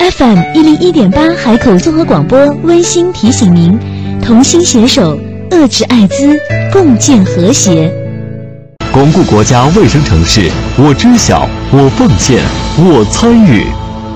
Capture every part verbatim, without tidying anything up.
F M 一零一点八海口综合广播温馨提醒您：同心携手，遏制艾滋，共建和谐。 巩固国家卫生城市，我知晓，我奉献，我参与。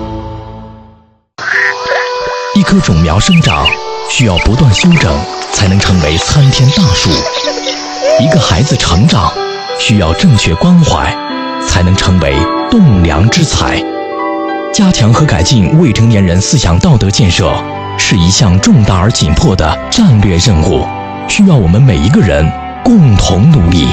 一棵种苗生长需要不断修整，才能成为参天大树；一个孩子成长需要正确关怀，才能成为栋梁之才。加强和改进未成年人思想道德建设是一项重大而紧迫的战略任务，需要我们每一个人共同努力。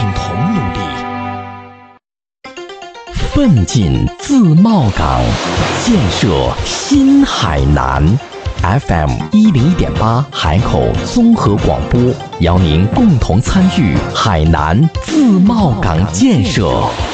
奋进自贸港，建设新海南。F M 一零一点八海口综合广播，邀您共同参与海南自贸港建设。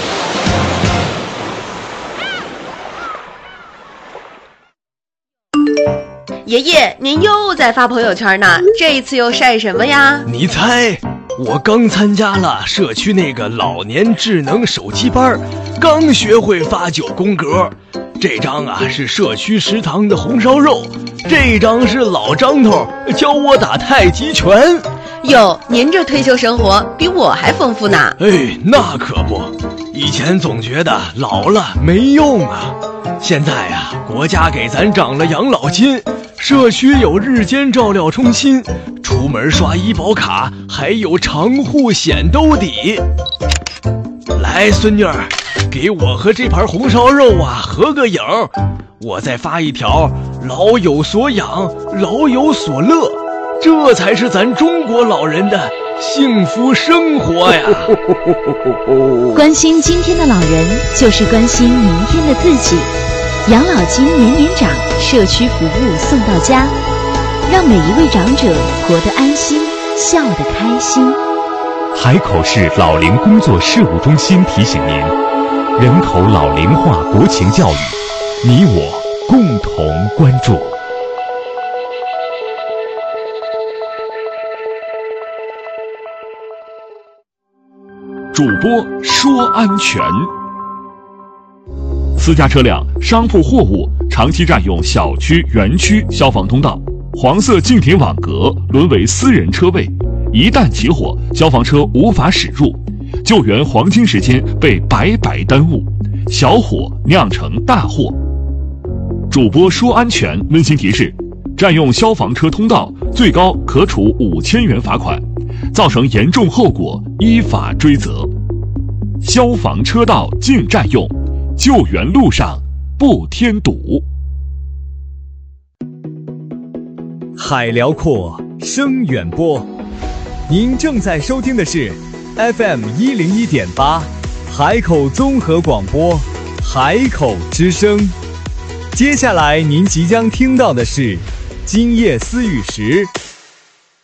爷爷，您又在发朋友圈呢，这一次又晒什么呀？ 你猜，我刚参加了社区那个老年智能手机班，刚学会发九宫格。这张啊是社区食堂的红烧肉，这张是老张头教我打太极拳。 哟，您这退休生活比我还丰富呢。 哎，那可不，以前总觉得老了没用啊，现在啊，国家给咱涨了养老金，社区有日间照料中心，出门刷医保卡还有长户险兜底。来，孙女儿，给我和这盘红烧肉啊合个影，我再发一条老有所养，老有所乐，这才是咱中国老人的幸福生活呀。 关心今天的老人，就是关心明天的自己。养老金年年涨，社区服务送到家，让每一位长者活得安心，笑得开心。 海口市老龄工作事务中心提醒您，人口老龄化国情教育，你我共同关注。主播说安全。私家车辆、商铺货物长期占用小区、园区消防通道，黄色静停网格沦为私人车位，一旦起火，消防车无法驶入，救援黄金时间被白白耽误，小火酿成大祸。主播说安全温馨提示：占用消防车通道，最高可处五千元罚款，造成严重后果依法追责。消防车道禁占用，救援路上不添堵。 海辽阔，声远播。您正在收听的是 F M 一零一点八海口综合广播，海口之声。接下来您即将听到的是今夜思雨时。